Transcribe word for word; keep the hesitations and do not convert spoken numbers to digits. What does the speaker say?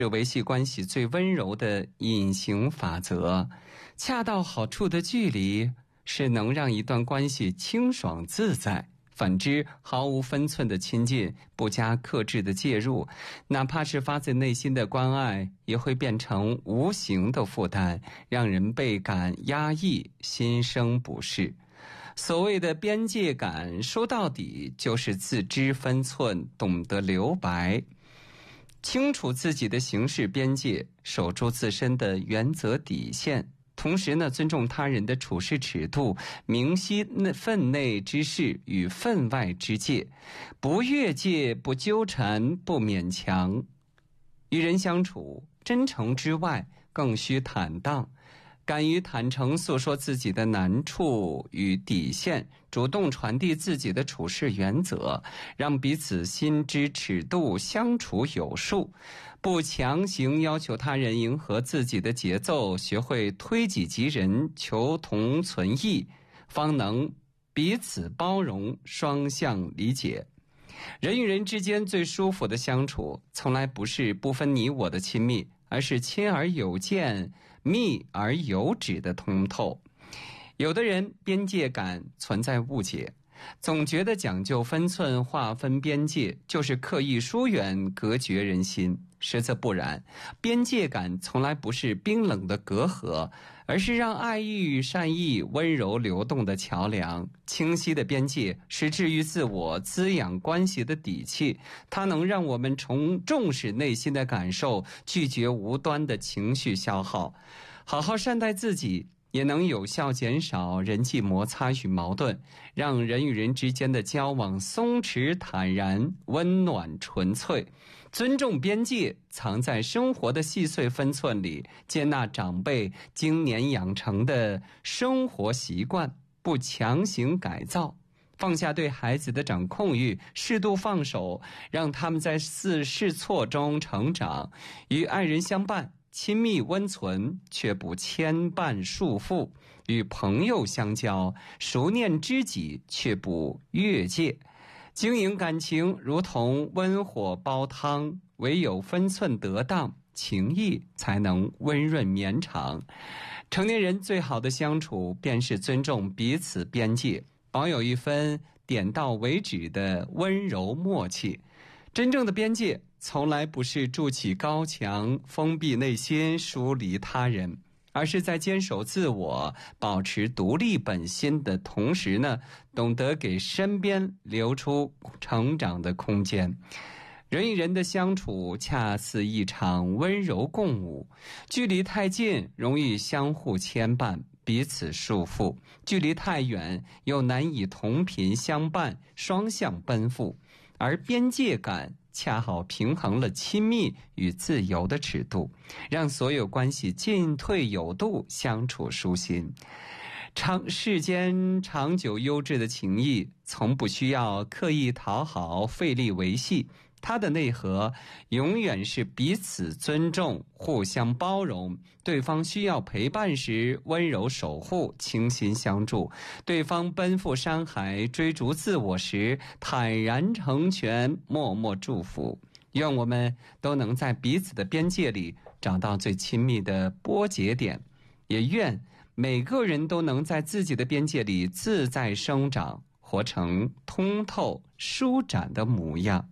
是维系关系最温柔的隐形法则。恰到好处的距离是能让一段关系清爽自在，反之毫无分寸的亲近，不加克制的介入，哪怕是发自内心的关爱，也会变成无形的负担，让人倍感压抑，心生不适。所谓的边界感，说到底就是自知分寸，懂得留白，清楚自己的行事边界，守住自身的原则底线，同时呢，尊重他人的处事尺度，明晰分内之事与分外之界，不越界，不纠缠，不勉强。与人相处，真诚之外，更需坦荡，敢于坦诚诉说自己的难处与底线，主动传递自己的处事原则，让彼此心知尺度，相处有数，不强行要求他人迎合自己的节奏，学会推己及人，求同存异，方能彼此包容，双向理解。人与人之间最舒服的相处，从来不是不分你我的亲密，而是亲而有间，密而有止的通透。有的人边界感存在误解，总觉得讲究分寸划分边界就是刻意疏远隔绝人心，实则不然。边界感从来不是冰冷的隔阂，而是让爱欲善意温柔流动的桥梁。清晰的边界是治愈自我滋养关系的底气，它能让我们重重视内心的感受，拒绝无端的情绪消耗，好好善待自己，也能有效减少人际摩擦与矛盾，让人与人之间的交往松弛坦然，温暖纯粹。尊重边界藏在生活的细碎分寸里，接纳长辈经年养成的生活习惯，不强行改造，放下对孩子的掌控欲，适度放手，让他们在试试错中成长。与爱人相伴，亲密温存，却不牵绊束缚；与朋友相交，熟念知己，却不越界。经营感情如同温火煲汤，唯有分寸得当，情谊才能温润绵长。成年人最好的相处，便是尊重彼此边界，保有一分点到为止的温柔默契。真正的边界从来不是筑起高墙，封闭内心，疏离他人，而是在坚守自我，保持独立本心的同时呢，懂得给身边留出成长的空间。人与人的相处恰似一场温柔共舞，距离太近容易相互牵绊，彼此束缚；距离太远又难以同频相伴，双向奔赴。而边界感恰好平衡了亲密与自由的尺度，让所有关系进退有度，相处舒心。长世间长久优质的情谊，从不需要刻意讨好，费力维系，它的内核永远是彼此尊重，互相包容。对方需要陪伴时，温柔守护，倾心相助；对方奔赴山海，追逐自我时，坦然成全，默默祝福。愿我们都能在彼此的边界里找到最亲密的波节点，也愿每个人都能在自己的边界里自在生长，活成通透舒展的模样。